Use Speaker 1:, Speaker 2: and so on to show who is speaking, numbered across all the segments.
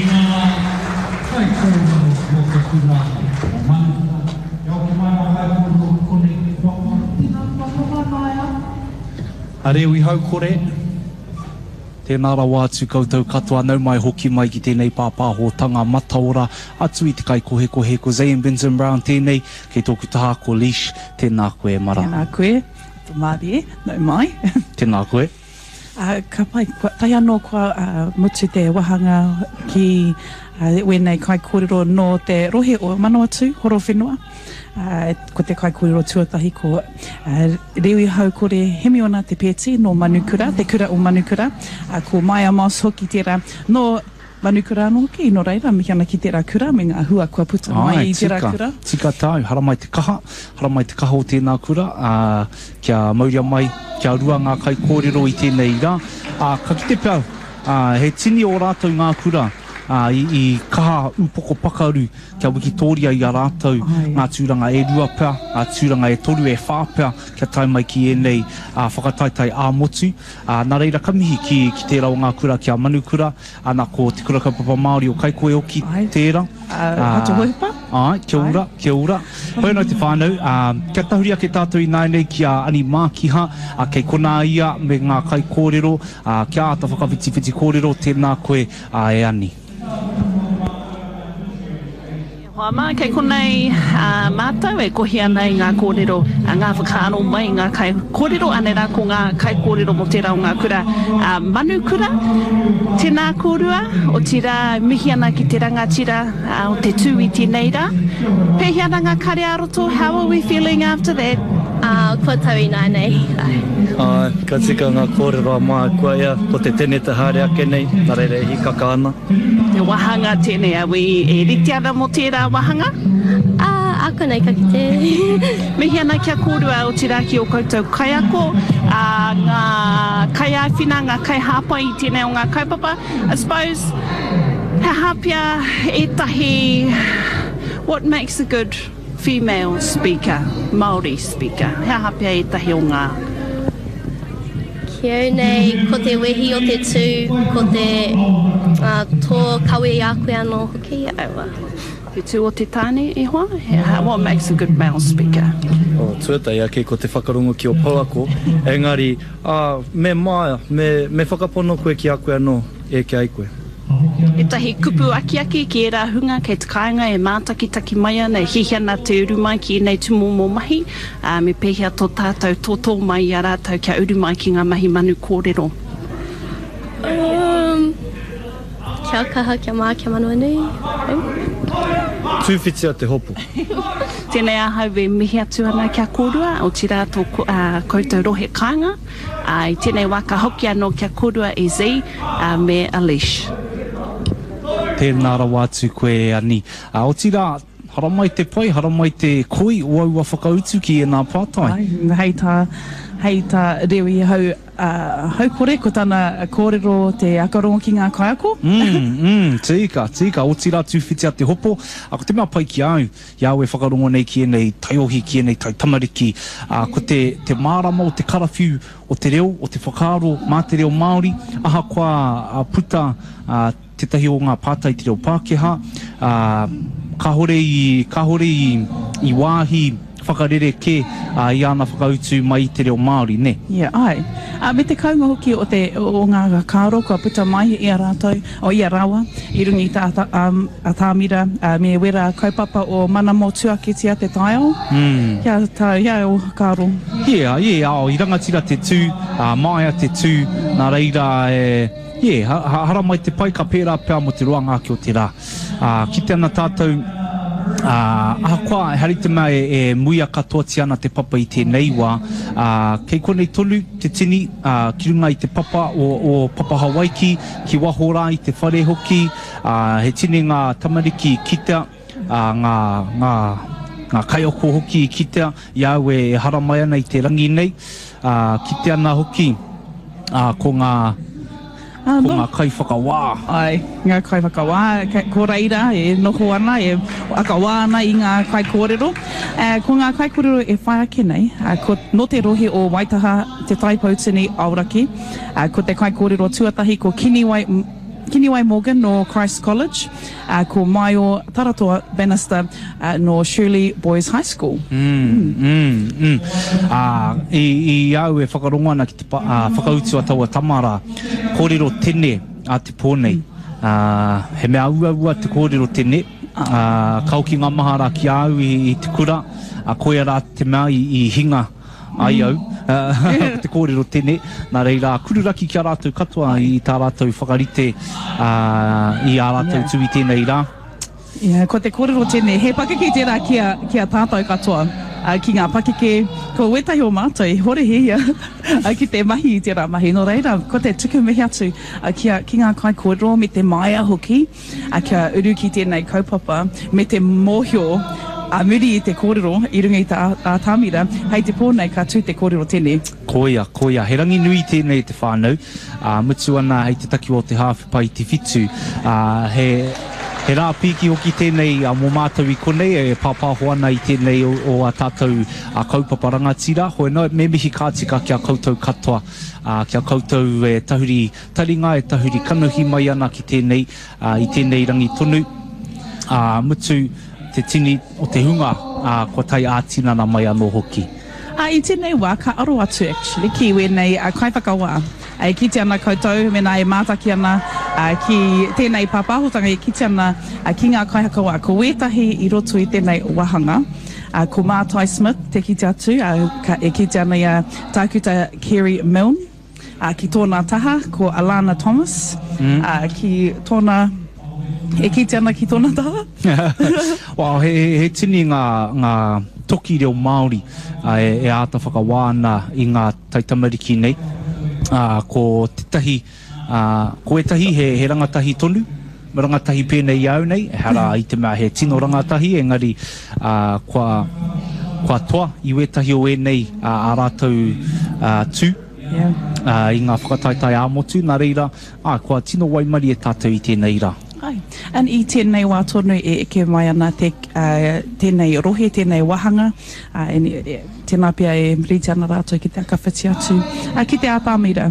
Speaker 1: A reo I hau kore, tēnā rawa atu koutou katoa nau mai hoki mai ki tēnei pāpāhotanga mataora atu I te kai kohe ko Zayn Benson Brown tēnei, kei tōku taha ko Leash, tēnā koe mara.
Speaker 2: Tēnā koe, tu mārie, nau mai.
Speaker 1: Tēnā koe.
Speaker 2: Ka pai, tai anō kua mutu te wahanga ki wenei kai kōrero no te rohe o Manawatu, horo whenua. Ko te kai kōrero tuatahi ko reo I hau kore hemi ona te pēti no Manukura, te kura o Manukura, ko Maya Moss hoki tērā no Manukura no hoki, no reira, mihi ana ki tērā kura, me ngā hua kua puta mai I tērā kura.
Speaker 1: Tika tāu, haramai te kaha o tēnā kura, kia mauria mai, kia rua ngā kai kōrero I tēnei rā. Ka kite pēu, he tini o rātou ngā kura, I kaha upoko pakaru kia wiki tōria I a rātou ngā tūranga e rua pēr, tūranga e toru e whā pēr kia tai mai ki enei whakataitai āmotu. Nā reira ka mihi ki tērā o ngā kura kia Manukura, nā ko te kura kaupapa Māori o Kaikoe Oki tērā.
Speaker 2: Hata hoipa?
Speaker 1: Kia ora. Hoi no te whānau, kia tahuria ke tātou I nai nei kia ani mākiha, kei kona ia me ngā kai kōrero, kia ata whakawhiti kōrero, tēnā koe e ani.
Speaker 3: Hoama, kei konei mātau e kohi ana I ngā kōrero, ngā whakaano mai, ngā kai kōrero, anera ko ngā kai kōrero mo tērā o ngā kura. Manukura, tēnā kōrua, o tira mihi ana ki te ranga tira, o te tū I tēnei rā. Pehi ana ngā kare aroto, how are we feeling after that?
Speaker 4: Kua tau I nai nei.
Speaker 5: Ka tika ngā kōrero a mā kua ia, ko te tene te haere ake nei, nā reire hi kaka ana.
Speaker 3: Te wahanga tēnei, a wei e riti ana mo tērā wahanga?
Speaker 4: Ako nei ka kite.
Speaker 3: Mihi ana kia kōrua o tira ki o koutou kaiako, ngā kai āwhina, ngā kai hāpai I tēnei o ngā kaupapa. I suppose, he hapia e tahi, what makes a good female speaker, Māori speaker? He hapia e tahi o ngā?
Speaker 4: Kia nei, ko te wehi o te tū, ko te tō kawe I a koe anō hoki, aua.
Speaker 3: Te tū o te tāne e hoa? What makes a good male speaker?
Speaker 5: Tuatai ake ko te whakarongo ki o Pauako, engari, me maia, me whakapono koe ki a koe anō, e ke ai koe.
Speaker 3: E tahi kupu aki ki e rā hunga kei te kāinga e mātakitaki mai ana, e hihi ana te uru mai ki nei tumomo mahi, me pehia tō tātou tōtō mai I a rātou kia uru mai ki ngā mahi manu kōrero.
Speaker 4: Kia kaha, kia mā, kia manua nui.
Speaker 5: Tūwhitia te hopo.
Speaker 3: Tēnei ahau e mihi atu ana kia kōrua, o tira tō koutou rohe kāinga, I tēnei waka hoki anō kia kōrua e Zay, me a Leash.
Speaker 1: Tēnā rawa atu koe e ani. O tira, haramai te pai, haramai te koi, o aua whakautu ki e nā pātai.
Speaker 2: Hei tā reo I hau kore ko tāna kōrero te akarongo ki ngā kaiako.
Speaker 1: Tika, o tira tūwhitia te hopo. Ko te mea pai ki au, iau e whakarongo nei ki enei taiohi ki enei tai tamariki. Ko te mārama o te karawhiu o te reo, o te whakaaro mā te reo Māori. Aha kua puta te tahi o ngā pātai te reo Pākehā. Ka hore I wāhi whakarere ke I ana whakautu mai te reo Māori, ne?
Speaker 2: Ai. Me te kaunga hoki o ngā kāro kua puta mai I a rātou, o I a rawa, I rungi tā tāmira, me wera kaupapa o mana mō tuaketia te taiao. Ia o kāro.
Speaker 1: I rangatira te tū, maia te tū, nā reira haramai te pai ka pērā pēr mo te roanga ki o te rā. Ki te ana tātou, Ahakoa, hari te mea e muia katoa ti ana te papa I tēnei wā. Kei konei tolu, te tini, ki runga I te papa o Papa Hawaiki, ki wahora I te whare hoki, he tini ngā tamariki kita, ngā kaioko hoki I kita, iau e haramai ana I te rangi nei, ki te ana hoki, ko ngā kai whakawā.
Speaker 2: Ai, ngā kai whakawā, ko reira, e noho ana, e akawā ana I ngā kai kōrero. Ko ngā kai kōrero e whai ake nei, ko no te rohe o Waitaha, te taipautini Aoraki, ko te kai kōrero tuatahi, ko Kiniwai Kiniwai Morgan no Christ College, ko mai o Taratoa Bannister no Shirley Boys High School.
Speaker 1: I au e whakarongo ana ki te whakautu a taua tamara, kōrero tene a te pōnei. He mea ua te kōrero tene, kau ki ngā mahara ki au i te kura, koe ara te mea i hinga ai au, te kōrero tene, nā reira, kururaki ki a rātou katoa i tā rātou whakarite i a rātou tui tēnei rā.
Speaker 2: Ko te kōrero tēnei, he pakeke tērā ki a tātou katoa, ki ngā pakeke, ko wetahi o mātou, hore hea, ki te mahi i tērā mahi. No reira, ko te tuku mehi atu, ki ngā kai kōrero me te maia hoki, kia uru ki tēnei kaupapa, me te mōhio, a muri i te kōrero, i runga i tā tāmira, hei te pōnei ka tū te kōrero tēnei.
Speaker 1: Koia. He rangi nui tēnei te whānau. Mutu ana hei te taki o te hāwhipai te whitu. He rā piki hoki tēnei mō mātou i konei, e pāpāho ana i tēnei o a tātou kaupapa rangatira. Hoi nā, me mihi kātika kia koutou katoa, kia koutou e tahuri taringa, e tahuri kanuhi mai ana ki tēnei, i tēnei rangi tonu. Mutu, te tini o te hunga, ko tai ātinana mai anō hoki.
Speaker 2: I tēnei wā, ka aro atu actually, ki wenei kai whakawā. Ki te ana koutou, mena e mātaki ana, ki tēnei pāpāhotanga e ki te ana ki ngā kai whakawā. Ko wētahi i roto i tēnei wahanga, ko Mātai Smith, te ki te atu, e ki te ana i tākuta Kerry Milne, ki tōna taha, ko Alana Thomas, ki tōna... E ki te ana ki tōna taha?
Speaker 1: Wow, he tini ngā toki reo Māori e āta whakawāna i ngā taitamariki nei. Ko te tahi, ko e tahi he rangatahi tonu, rangatahi pēnei au nei, hara i te mea he tino rangatahi, engari kua toa i wetahi o e nei a rātou tū. I ngā whakataitai āmotu, nā reira, kua tino waimari e tātou i tēnei rā.
Speaker 2: And i tēnei wā tonu e eke mai ana tēnei rohe, tēnei wahanga, tēnā pia e rite ana rātou ki te akawhiti atu, ki te āpāmira.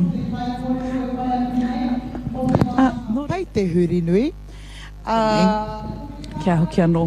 Speaker 6: Pai te huri nui.
Speaker 2: Kia hoki anō,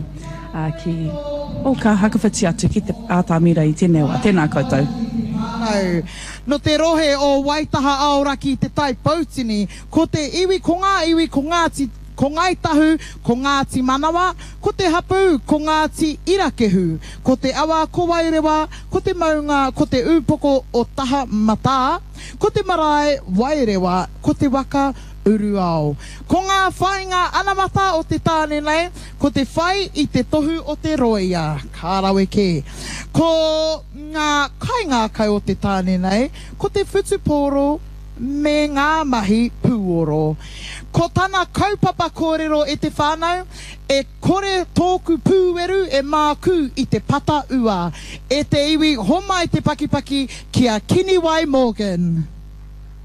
Speaker 2: ka hakawhiti atu ki te āpāmira i tēnei wā, tēnā koutou.
Speaker 6: No te rohe o Waitaha Aoraki te tai pautini, ko te iwi ko Ngāti ko Ngaitahu, ko Ngāti Manawa, ko te hapu, ko Ngāti Irakehu, ko te awa, ko Wairewa, ko te maunga, ko te upoko o Taha Mata, ko te marae Wairewa, ko te waka Uruao. Ko ngā whainga anamata o te tāne nei, ko te whai i te tohu o te roia, kārawe ke. Ko ngā kainga kai o te tāne nei, ko te whutuporo me ngā mahi puoro. Ko tana kaupapa kōrero e te whānau, e kore tōku pūweru e māku i te pata ua. E te iwi homa i te pakipaki kia Kiniwai Morgan.